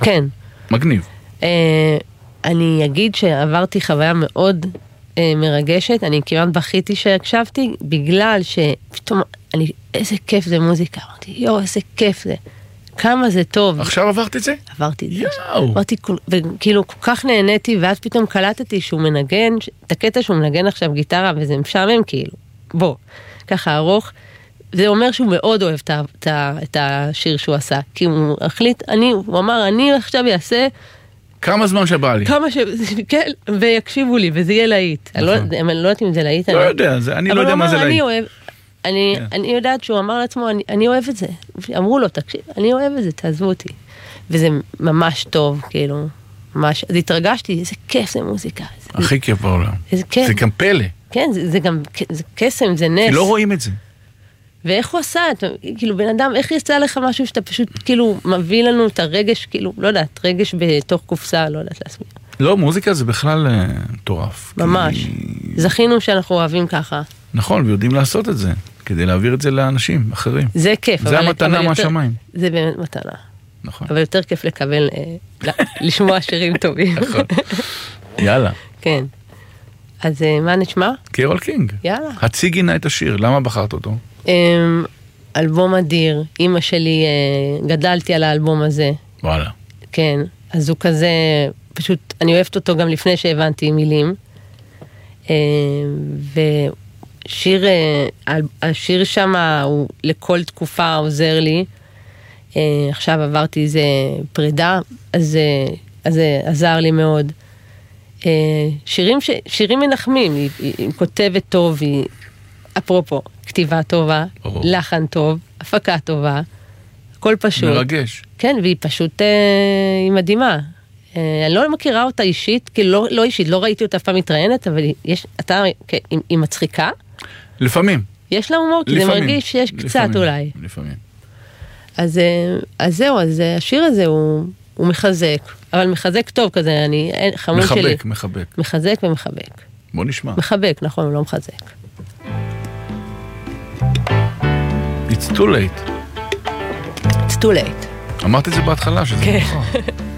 כן. מגניב. אני אגיד שעברתי חוויה מאוד מרגשת, אני כמעט בכיתי שהקשבתי, בגלל שפתאום, איזה כיף זה מוזיקה, אמרתי, יו, איזה כיף זה, כמה זה טוב. עכשיו עברת את זה? עברתי את זה. עברתי, וכאילו כל כך נהניתי, ואז פתאום קלטתי שהוא מנגן, את הקטע שהוא מנגן עכשיו גיטרה, וזה משעמם כאילו, בוא, ככה ארוך, זה אומר שהוא מאוד אוהב את השיר שהוא עשה, כי הוא החליט, הוא אמר, אני עכשיו אעשה, כמה זמן שבא לי. כן, ויקשיבו לי, וזה יהיה להיט. אני לא יודעת אם זה להיט. לא יודע, אני לא יודע מה זה להיט. אני יודעת שהוא אמר לעצמו, אני אוהב את זה. אמרו לו, תקשיב, אני אוהב את זה, תעזבו אותי. וזה ממש טוב, כאילו, ממש. אז התרגשתי, איזה כיף זה מוזיקה. הכי כיף בעולם. איזה כיף. זה גם פלא. כן, זה גם, זה קסם, זה נס. כי לא רואים את זה. ואיך הוא עשה, כאילו בן אדם, איך יצא לך משהו שאתה פשוט כאילו מביא לנו את הרגש, כאילו, לא יודעת, רגש בתוך קופסה, לא יודעת להסביר. לא, מוזיקה זה בכלל מטורף. ממש. זכינו שאנחנו אוהבים ככה. נכון, ויודעים לעשות את זה, כדי להעביר את זה לאנשים אחרים. זה כיף. זה המתנה מהשמיים. זה באמת מתנה. נכון. אבל יותר כיף לקבל, לשמוע שירים טובים. נכון. יאללה. כן. אז מה נשמע? קרול קינג. יאללה. הציגי נא את השיר, למה בחרת אותו? אלבום אדיר, אמא שלי, גדלתי על האלבום הזה. וואלה. כן, אז הוא כזה, פשוט, אני אוהבת אותו גם לפני שהבנתי מילים. ושיר, השיר שם הוא לכל תקופה עוזר לי. עכשיו עברתי איזה פרידה, אז זה עזר לי מאוד. שירים מנחמים, היא כותבת טוב, היא, אפרופו, כתיבה טובה, לחן טוב, הפקה טובה, הכל פשוט. מרגש. כן, והיא פשוט, היא מדהימה. אני לא מכירה אותה אישית, כי לא אישית, לא ראיתי אותה אף פעם מתראיינת, אבל היא מצחיקה. לפעמים. יש לה הומור, כי זה מרגיש שיש קצת אולי. לפעמים. אז זהו, אז השיר הזה הוא מחזק, אבל מחזק טוב כזה, חמוד שלי. מחבק. מחזק ומחבק. בוא נשמע. מחבק, נכון, הוא לא מחזק. It's too late. It's too late. אמרת את זה בהתחלה, שזה כן. נכון.